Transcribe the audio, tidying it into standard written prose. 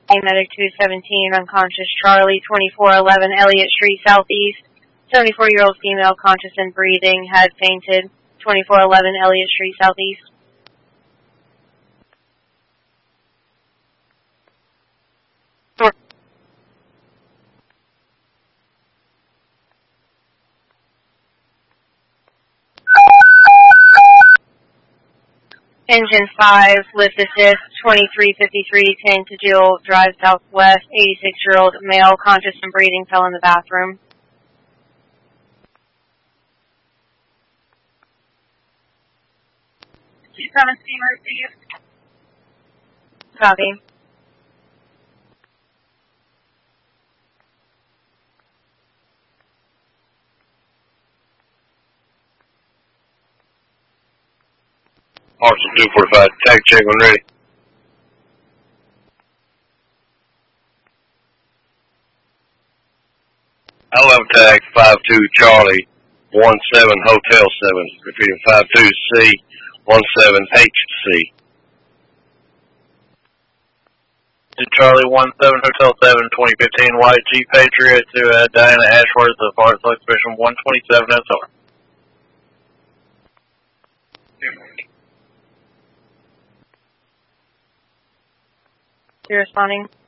Medic 217, unconscious Charlie, 2411 Elliott Street Southeast. 74-year-old female, conscious and breathing, had fainted. 2411 Elliott Street Southeast. Engine 5, lift assist, 2353, 10 to Jill, drive southwest, 86-year-old male, conscious and breathing, fell in the bathroom. She's on a steamer, received. Copy. Austin 245, tag check when ready. I'll have tag 52 Charlie 17 Hotel 7, repeating 52C 17HC. Charlie 17 Hotel 7, 2015 White Jeep Patriot to Diana Ashworth of Parts Expression 127 SR. You're responding?